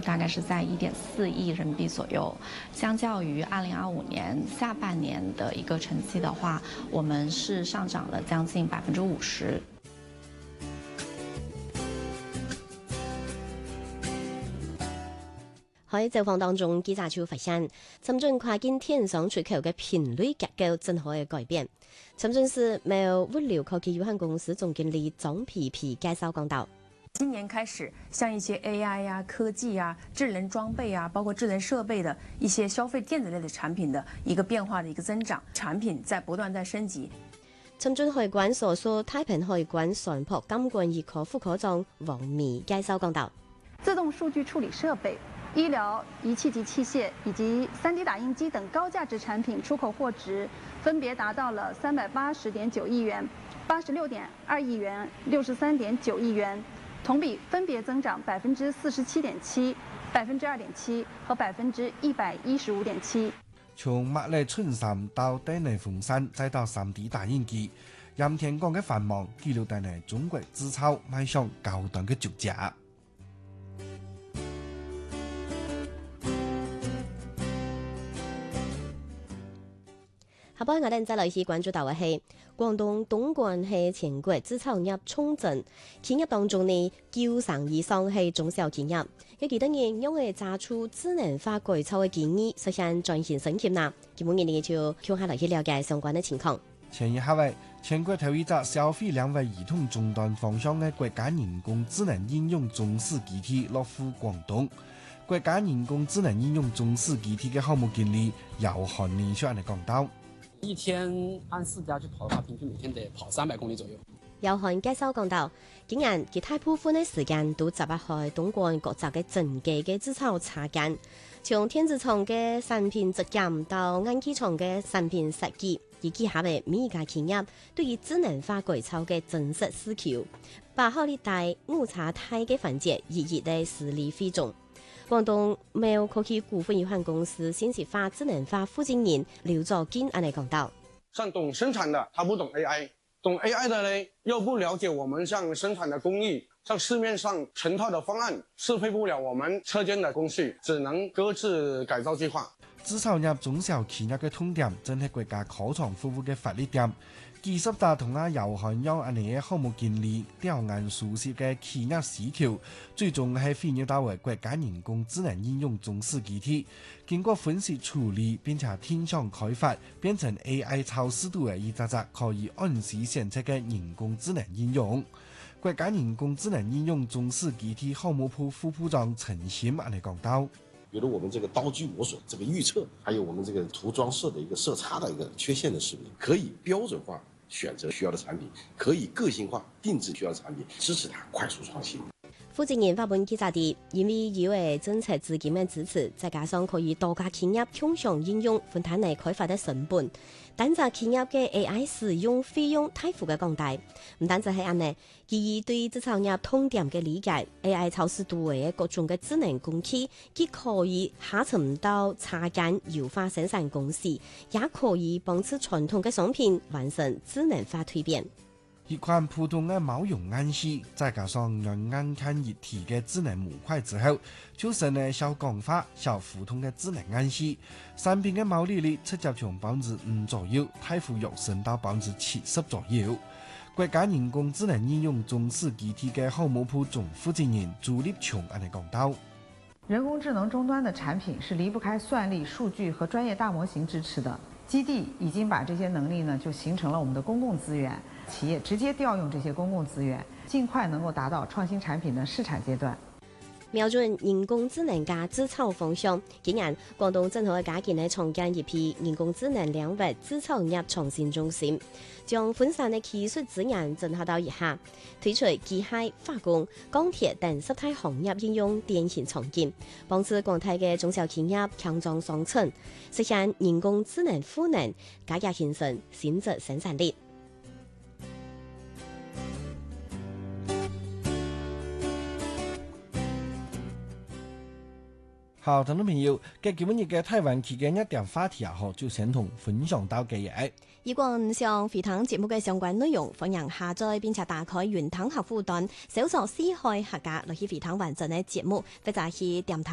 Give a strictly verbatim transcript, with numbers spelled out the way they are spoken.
大概是在一点四亿人民币左右。相较于二零二五年下半年的一个成绩的话，我们是上涨了将近百分之五十。 喺走訪當中，記者就發現，深圳跨境電商出口嘅頻率結構正可以改變。深圳市貿物流科技有限公司總經理張皮皮介紹講到。 今年開始，像一些 A I 呀、科技呀、智能裝備啊，包括智能設備的一些消費電子類的產品的一個變化的一個增長，產品在不斷在升級。 深圳海關所屬太平海關船舶監管一科副科長王米介紹講到。 自動數據處理設備、醫療儀器及器械以及 三 D 打印機等高價值產品出口貨值分別達到了三百八十點九億元、八十六點二億元、六十三點九億元，同比分別增長百分之四十七點七、百分之二點七和百分之一百一十五點七。 從麥麗春傘到低內風扇，再到 三 D 打印機，任天堂嘅繁忙記錄帶嚟中國製造邁向高端嘅足跡。 下班我哋再嚟去關注到嘅係廣東東莞係全國製造業重鎮，企業當中呢九成以上係中小企業，有幾多人因為揸出智能化改造嘅建議，實現轉型升級呢？今日呢就跳下嚟去了解相關嘅情況。 前一下位，全國頭一隻消費兩位兒童終端方向嘅國家人工智能應用中試基地落戶廣東。國家人工智能應用中試基地嘅項目經理姚漢年出嚟講到。 一天按四家去跑的話，平均每天得跑三百公里左右。 姚漢介紹講到，竟然其大部分嘅時間都集中喺東莞各集嘅整機嘅製造車間，從電子廠嘅產品質檢到硬件廠嘅產品設計，以及下面每一家企業對於智能化改造嘅真實需求，把好利大誤差大嘅環節一一地xử理費中。廣東貿科技股份有限公司信息化智能化副經理劉作堅安尼講到： 像懂生產的，他不懂 A I， 懂 A I 的呢，又不了解我們像生產的工藝，像市面上成套的方案，適配不了我們車間的工序，只能擱置改造計劃。 製造業中小企業嘅痛點，正係國家考場服務嘅發力點。技術達同阿姚漢陽安尼嘅項目經理調研熟悉嘅企業需求，最終係飛躍到為國家人工智能應用中試基地，經過分析處理並且天上開發，變成 A I 超視度嘅一隻隻可以按時檢測嘅人工智能應用。國家人工智能應用中試基地項目部副部長陳鑫安尼講到。 比如我們這個刀具磨損這個預測，還有我們這個塗裝色的一個色差的一個缺陷的識別，可以標準化選擇需要的產品，可以個性化定制需要的產品，支持它快速創新。 負責人發本記者啲，因為有誒政策資金嘅支持，再加上可以多家企業共享應用，分攤嚟開發嘅成本。單隻企業嘅 A I 使用費用大幅嘅降低，唔單止係咁呢，基於對製造業痛點嘅理解 ，A I 超視度嘅各種嘅智能工具，既可以下沉到車間優化生產公司，也可以幫助傳統嘅商品完成智能化蛻變。 一款普通嘅毛絨暗器，再加上讓眼看一體嘅智能模塊之後，就成了小鋼化、小普通嘅智能暗器。產品嘅毛利率直接從百分之五左右，大幅躍升到百分之七十左右。國家人工智能應用中試基地嘅項目部總負責人朱立瓊安尼講到： 人工智能終端的產品是離不開算力、數據和專業大模型支持的。基地已經把這些能力呢，就形成了我們的公共資源，企業直接調用這些公共資源，盡快能夠達到創新產品的試產階段。 瞄準人工智能嘅製造方向，今年廣東正好加建喺創建一批人工智能領域製造業創新中心，將分散嘅技術資源整合到一下，推出機械、化工、鋼鐵等十大行業應用典型場景，幫助廣大嘅中小企業強壯雙層，實現人工智能賦能，加強形成新質生產力。 好，聽眾朋友，嘅今日嘅台灣期間一點話題啊，就先同分享到嘅嘢。 如果唔想回聽節目嘅相關內容，歡迎下載並且打開雲端客戶端，搜索四海客家來去回聽完整嘅節目，或者去點